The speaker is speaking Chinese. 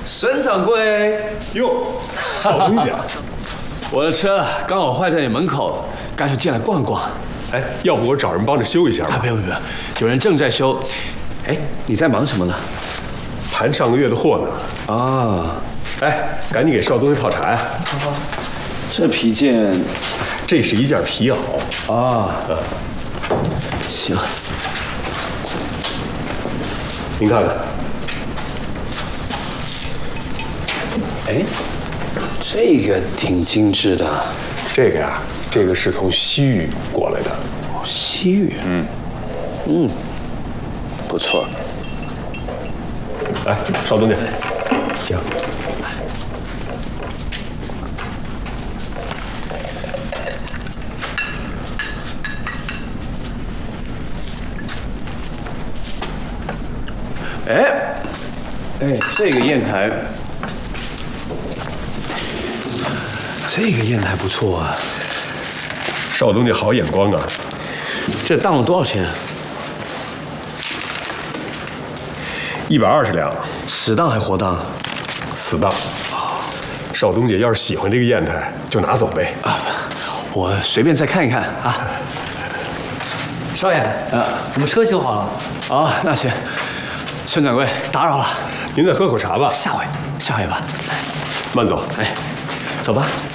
孙掌柜， 哟，少东家， 我的车刚好坏在你门口，干脆进来逛逛。 哎，要不我找人帮着修一下吧？ 不用，有人正在修。哎，你在忙什么呢？ 盘上个月的货呢。 啊， 哎，赶紧给少东家泡茶呀！ 好。这皮件， 这是一件皮袄啊。行。 您看看。 哎，这个挺精致的。 这个呀，这个是从西域过来的。 西域？不错。 来，少东家，行。 哎，这个砚台。这个砚台不错啊， 少东家好眼光啊！ 这当了多少钱 ？120两。 死当还活当？ 死当。少东家要是喜欢这个砚台，就拿走呗。 啊，我随便再看一看啊。 少爷，我们车修好了。 哦，那行。孙掌柜，打扰了。 您再喝口茶吧。 下回吧。 慢走。 哎，走吧。